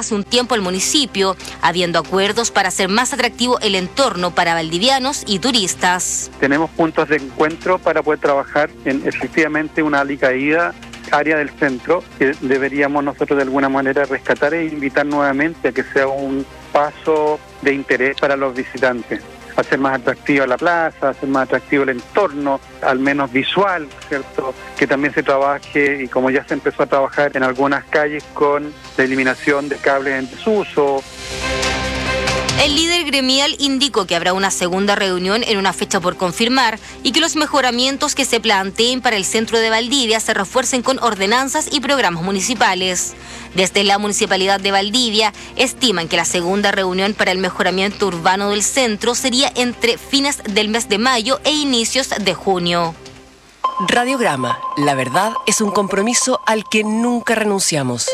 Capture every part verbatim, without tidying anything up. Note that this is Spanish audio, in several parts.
hace un tiempo el municipio, habiendo acuerdos para hacer más atractivo el entorno para valdivianos y turistas. Tenemos puntos de encuentro para poder trabajar en efectivamente una alicaída área del centro que deberíamos nosotros de alguna manera rescatar e invitar nuevamente a que sea un paso de interés para los visitantes. Hacer más atractiva la plaza, hacer más atractivo el entorno, al menos visual, ¿cierto? Que también se trabaje, y como ya se empezó a trabajar en algunas calles, con la eliminación de cables en desuso. El líder gremial indicó que habrá una segunda reunión en una fecha por confirmar y que los mejoramientos que se planteen para el centro de Valdivia se refuercen con ordenanzas y programas municipales. Desde la Municipalidad de Valdivia estiman que la segunda reunión para el mejoramiento urbano del centro sería entre fines del mes de mayo e inicios de junio. Radiograma, la verdad es un compromiso al que nunca renunciamos.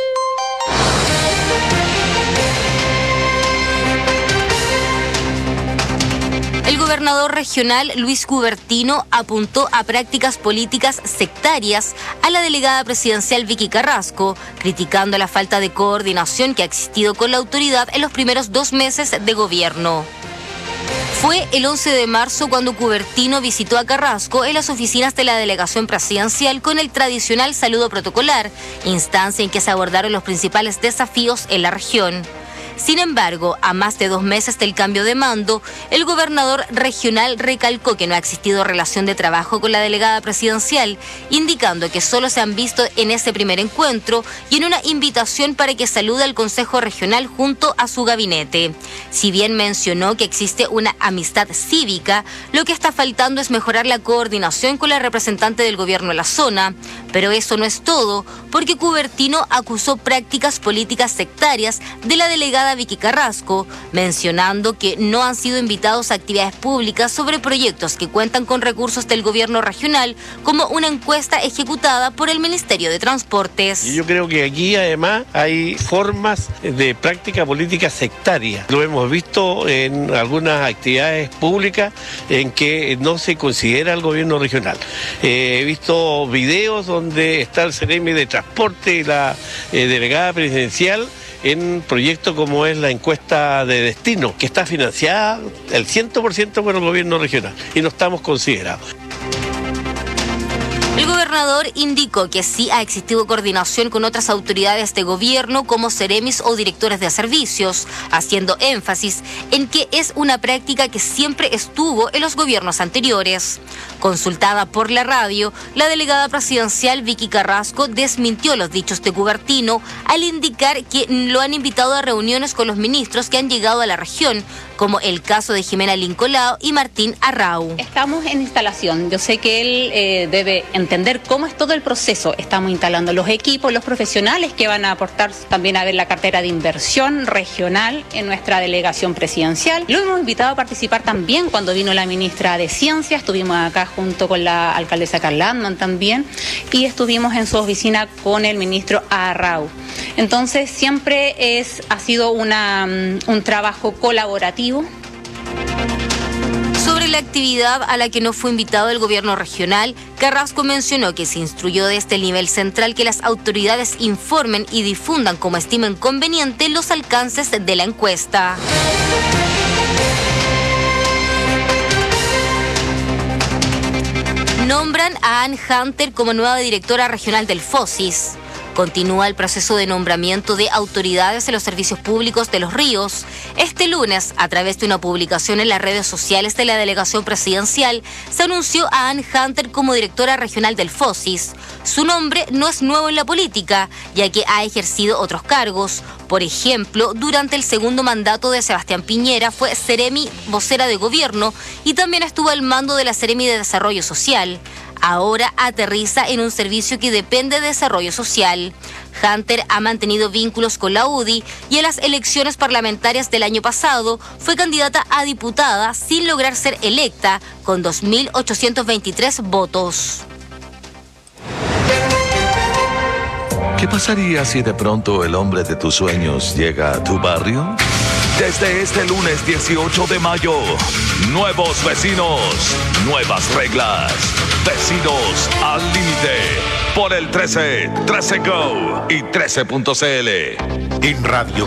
El gobernador regional Luis Gubertino apuntó a prácticas políticas sectarias a la delegada presidencial Vicky Carrasco, criticando la falta de coordinación que ha existido con la autoridad en los primeros dos meses de gobierno. Fue el once de marzo cuando Gubertino visitó a Carrasco en las oficinas de la delegación presidencial con el tradicional saludo protocolar, instancia en que se abordaron los principales desafíos en la región. Sin embargo, a más de dos meses del cambio de mando, el gobernador regional recalcó que no ha existido relación de trabajo con la delegada presidencial, indicando que solo se han visto en ese primer encuentro y en una invitación para que salude al Consejo Regional junto a su gabinete. Si bien mencionó que existe una amistad cívica, lo que está faltando es mejorar la coordinación con la representante del gobierno en la zona. Pero eso no es todo, porque Gubertino acusó prácticas políticas sectarias de la delegada Vicky Carrasco, mencionando que no han sido invitados a actividades públicas sobre proyectos que cuentan con recursos del gobierno regional, como una encuesta ejecutada por el Ministerio de Transportes. Yo creo que aquí además hay formas de práctica política sectaria. Lo hemos visto en algunas actividades públicas en que no se considera el gobierno regional. Eh, he visto videos donde está el Ceremi de Transporte y la eh, delegada presidencial en proyectos como es la encuesta de destino, que está financiada el cien por ciento por el gobierno regional y no estamos considerados. El gobernador indicó que sí ha existido coordinación con otras autoridades de gobierno como ceremis o directores de servicios, haciendo énfasis en que es una práctica que siempre estuvo en los gobiernos anteriores. Consultada por la radio, la delegada presidencial Vicky Carrasco desmintió los dichos de Gubertino al indicar que lo han invitado a reuniones con los ministros que han llegado a la región, como el caso de Jimena Lincolao y Martín Arrau. Estamos en instalación. Yo sé que él eh, debe entender cómo es todo el proceso. Estamos instalando los equipos, los profesionales que van a aportar también a ver la cartera de inversión regional en nuestra delegación presidencial. Lo hemos invitado a participar también cuando vino la ministra de Ciencia. Estuvimos acá junto con la alcaldesa Carla Antman también y estuvimos en su oficina con el ministro Arrau. Entonces siempre es, ha sido una, un trabajo colaborativo. Sobre la actividad a la que no fue invitado el gobierno regional, Carrasco mencionó que se instruyó desde el nivel central que las autoridades informen y difundan como estimen conveniente los alcances de la encuesta. Nombran a Ann Hunter como nueva directora regional del FOSIS. Continúa el proceso de nombramiento de autoridades en los servicios públicos de Los Ríos. Este lunes, a través de una publicación en las redes sociales de la delegación presidencial, se anunció a Ann Hunter como directora regional del FOSIS. Su nombre no es nuevo en la política, ya que ha ejercido otros cargos. Por ejemplo, durante el segundo mandato de Sebastián Piñera fue Ceremi vocera de gobierno y también estuvo al mando de la Ceremi de Desarrollo Social. Ahora aterriza en un servicio que depende de desarrollo social. Hunter ha mantenido vínculos con la U D I y en las elecciones parlamentarias del año pasado fue candidata a diputada sin lograr ser electa con dos mil ochocientos veintitrés votos. ¿Qué pasaría si de pronto el hombre de tus sueños llega a tu barrio? Desde este lunes dieciocho de mayo, nuevos vecinos, nuevas reglas. Vecinos al límite por el trece, trece Go y trece punto C L. En Radio